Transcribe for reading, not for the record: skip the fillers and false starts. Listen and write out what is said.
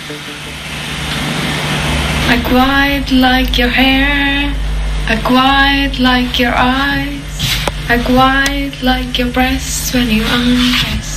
I quite like your hair, I quite like your eyes, I quite like your breasts when you undress.